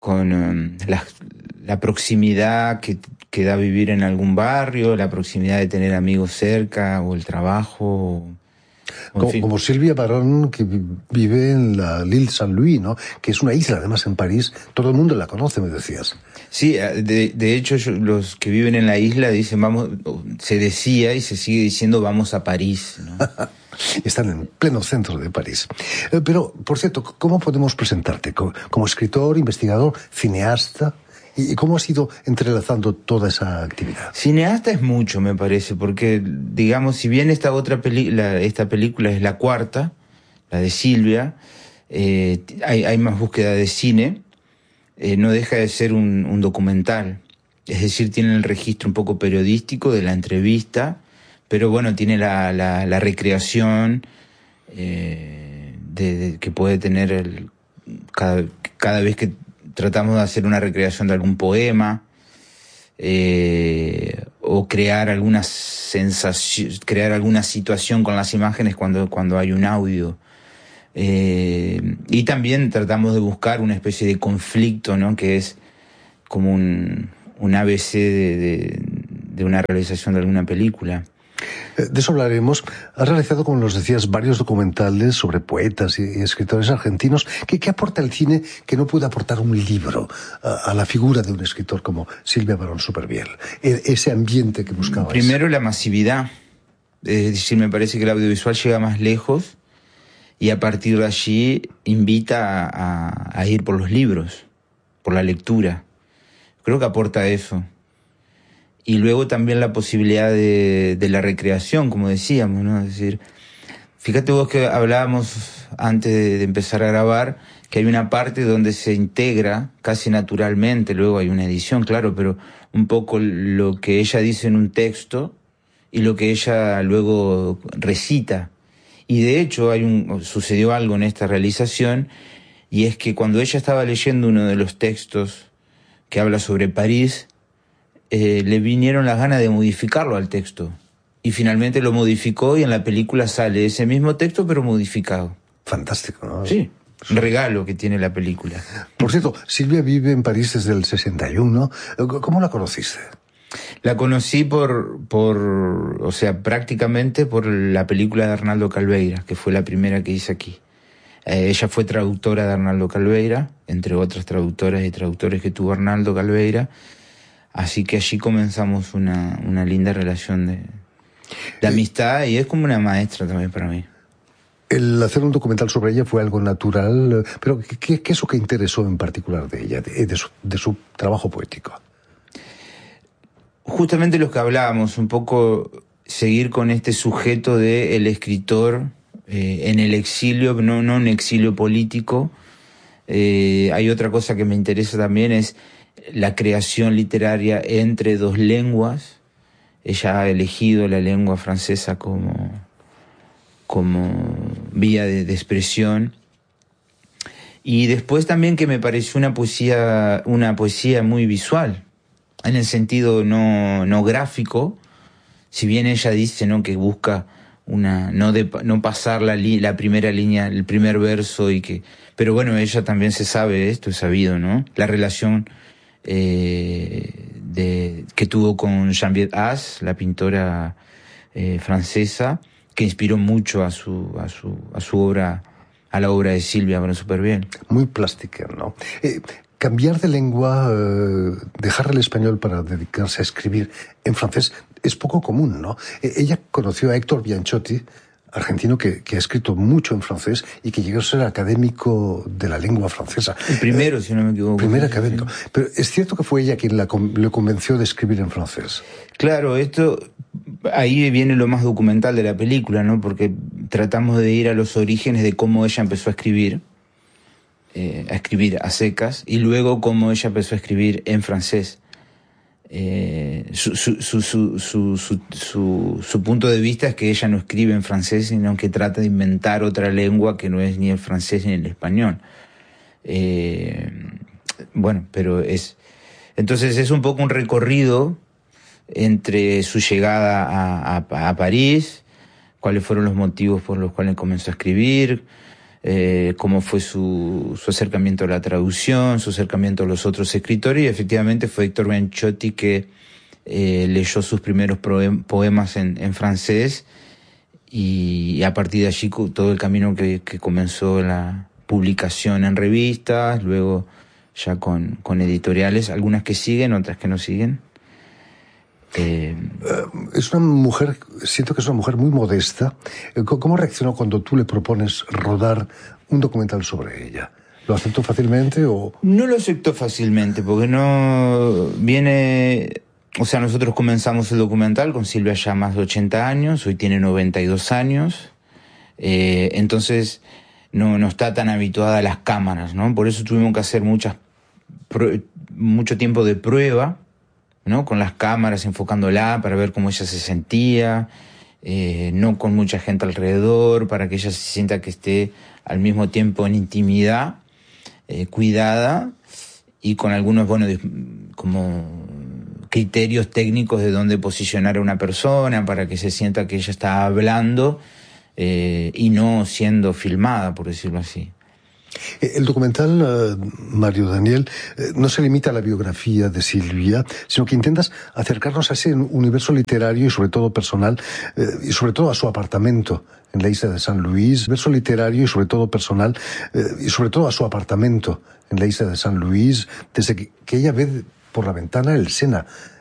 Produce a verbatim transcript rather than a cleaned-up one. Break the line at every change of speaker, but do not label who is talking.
con um, la, la proximidad que, que da vivir en algún barrio, la proximidad de tener amigos cerca, o el trabajo.
Como, como Silvia Barón, que vive en la l'Île Saint-Louis, ¿no? Que es una isla, además, en París. Todo el mundo la conoce, me decías.
Sí, de, de hecho, yo, los que viven en la isla dicen, vamos, se decía y se sigue diciendo, vamos a París, ¿no?
Están en pleno centro de París. Eh, pero, por cierto, ¿cómo podemos presentarte? Como, como escritor, investigador, cineasta. ¿Y cómo has ido entrelazando toda esa actividad?
Cineasta es mucho, me parece, porque, digamos, si bien esta otra película, esta película es la cuarta, la de Silvia, eh, hay, hay más búsqueda de cine, eh, no deja de ser un, un documental. Es decir, tiene el registro un poco periodístico de la entrevista, pero bueno, tiene la, la, la recreación eh, de, de, que puede tener el, cada, cada vez que tratamos de hacer una recreación de algún poema, eh, o crear alguna sensación, crear alguna situación con las imágenes cuando, cuando hay un audio. Eh, y también tratamos de buscar una especie de conflicto, ¿no? Que es como un, un A B C de, de, de una realización de alguna película.
De eso hablaremos. Has realizado, como nos decías, varios documentales sobre poetas y escritores argentinos. ¿Qué, qué aporta el cine que no puede aportar un libro a, a la figura de un escritor como Silvia Barón Supervielle? E, ese ambiente que buscabas.
Primero, la masividad. Es decir, me parece que el audiovisual llega más lejos y a partir de allí invita a, a, a ir por los libros, por la lectura. Creo que aporta eso. Y luego también la posibilidad de, de la recreación, como decíamos, ¿no? Es decir, fíjate vos que hablábamos antes de, de empezar a grabar, que hay una parte donde se integra casi naturalmente, luego hay una edición, claro, pero un poco lo que ella dice en un texto y lo que ella luego recita. Y de hecho hay un, sucedió algo en esta realización, y es que cuando ella estaba leyendo uno de los textos que habla sobre París, Eh, le vinieron las ganas de modificarlo al texto. Y finalmente lo modificó y en la película sale ese mismo texto pero modificado.
Fantástico, ¿no?
Sí, un regalo que tiene la película.
Por cierto, Silvia vive en París desde el sesenta y uno. ¿Cómo la conociste?
La conocí por, por, o sea, prácticamente por la película de Arnaldo Calveira, que fue la primera que hice aquí. Eh, ella fue traductora de Arnaldo Calveira, entre otras traductoras y traductores que tuvo Arnaldo Calveira. Así que allí comenzamos una, una linda relación de, de amistad, y es como una maestra también para mí.
El hacer un documental sobre ella fue algo natural, pero ¿qué, qué es lo que interesó en particular de ella, de, de, su, de su trabajo poético?
Justamente lo que hablábamos, un poco seguir con este sujeto de el escritor eh, en el exilio, no, no un exilio político. Eh, hay otra cosa que me interesa también, es la creación literaria entre dos lenguas. Ella ha elegido la lengua francesa como, como vía de, de expresión. Y después también que me pareció una poesía, una poesía muy visual, en el sentido no, no gráfico, si bien ella dice, ¿no?, que busca una, no, de, no pasar la, li, la primera línea, el primer verso, y que, pero bueno, ella también se sabe esto, es sabido, ¿no? La relación Eh, de, que tuvo con Geneviève Haas, la pintora eh, francesa, que inspiró mucho a su, a su, a su obra, a la obra de Silvia Barón Supervielle.
Muy plástica, ¿no? Eh, cambiar de lengua, eh, dejar el español para dedicarse a escribir en francés es poco común, ¿no? Eh, ella conoció a Héctor Bianchotti, argentino que, que ha escrito mucho en francés y que llegó a ser académico de la lengua francesa.
El primero, eh, si no me equivoco.
Primer académico. Sí. Pero es cierto que fue ella quien la, le convenció de escribir en francés.
Claro, esto, ahí viene lo más documental de la película, ¿no? Porque tratamos de ir a los orígenes de cómo ella empezó a escribir, eh, a escribir a secas, y luego cómo ella empezó a escribir en francés. Eh, su, su, su, su, su, su, su, su punto de vista es que ella no escribe en francés, sino que trata de inventar otra lengua que no es ni el francés ni el español. Eh, bueno, pero es... Entonces es un poco un recorrido entre su llegada a, a, a París, cuáles fueron los motivos por los cuales comenzó a escribir, eh, cómo fue su, su acercamiento a la traducción, su acercamiento a los otros escritores, y efectivamente fue Héctor Bianchotti que eh, leyó sus primeros poemas en, en francés, y, y a partir de allí todo el camino que, que comenzó la publicación en revistas, luego ya con, con editoriales, algunas que siguen, otras que no siguen. Eh,
es una mujer, siento que es una mujer muy modesta. ¿Cómo reaccionó cuando tú le propones rodar un documental sobre ella? ¿Lo aceptó fácilmente o...?
No lo aceptó fácilmente, porque no viene... O sea, nosotros comenzamos el documental con Silvia ya más de ochenta años, hoy tiene noventa y dos años, eh, entonces no, no está tan habituada a las cámaras, ¿no? Por eso tuvimos que hacer muchas, mucho tiempo de prueba, ¿no? Con las cámaras, enfocándola para ver cómo ella se sentía, eh, no con mucha gente alrededor, para que ella se sienta que esté al mismo tiempo en intimidad, eh, cuidada, y con algunos, bueno, como criterios técnicos de dónde posicionar a una persona para que se sienta que ella está hablando eh, y no siendo filmada, por decirlo así.
El documental, uh, Mario Daniel, eh, no se limita a la biografía de Silvia, sino que intentas acercarnos a ese universo literario y sobre todo personal, eh, y sobre todo a su apartamento en la isla de San Luis, verso literario y sobre todo personal, eh, y sobre todo a su apartamento en la isla de San Luis, desde que, que ella ve por la ventana el Sena.